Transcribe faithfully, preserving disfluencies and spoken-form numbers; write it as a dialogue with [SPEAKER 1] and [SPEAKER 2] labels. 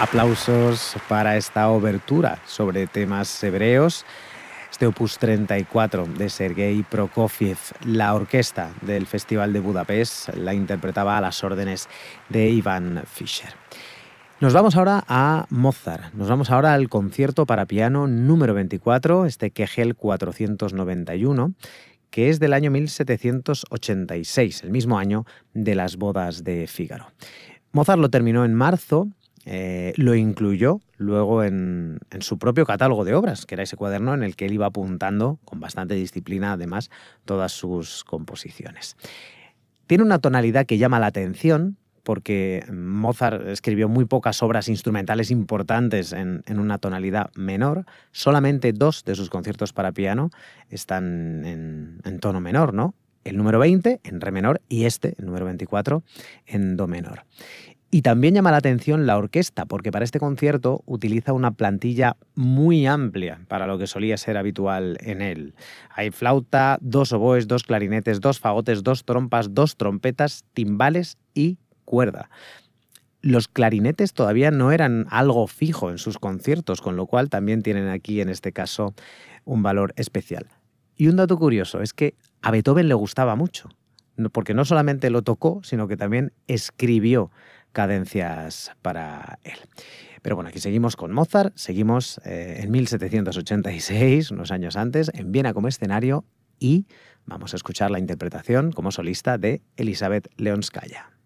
[SPEAKER 1] Aplausos para esta obertura sobre temas hebreos. Este opus treinta y cuatro de Sergei Prokofiev, la orquesta del Festival de Budapest, la interpretaba a las órdenes de Ivan Fischer. Nos vamos ahora a Mozart, nos vamos ahora al concierto para piano número veinticuatro, este Kegel cuatrocientos noventa y uno, que es del año mil setecientos ochenta y seis, el mismo año de las bodas de Fígaro. Mozart lo terminó en marzo. Eh, lo incluyó luego en, en su propio catálogo de obras, que era ese cuaderno en el que él iba apuntando con bastante disciplina, además, todas sus composiciones. Tiene una tonalidad que llama la atención, porque Mozart escribió muy pocas obras instrumentales importantes en, en una tonalidad menor. Solamente dos de sus conciertos para piano están en, en tono menor, ¿no? El número veinte en re menor y este, el número veinticuatro, en do menor. Y también llama la atención la orquesta, porque para este concierto utiliza una plantilla muy amplia para lo que solía ser habitual en él. Hay flauta, dos oboes, dos clarinetes, dos fagotes, dos trompas, dos trompetas, timbales y cuerda. Los clarinetes todavía no eran algo fijo en sus conciertos, con lo cual también tienen aquí, en este caso, un valor especial. Y un dato curioso es que a Beethoven le gustaba mucho, porque no solamente lo tocó, sino que también escribió cadencias para él. Pero bueno, aquí seguimos con Mozart, seguimos eh, en mil setecientos ochenta y seis, unos años antes, en Viena como escenario, y vamos a escuchar la interpretación como solista de Elisabeth Leonskaya.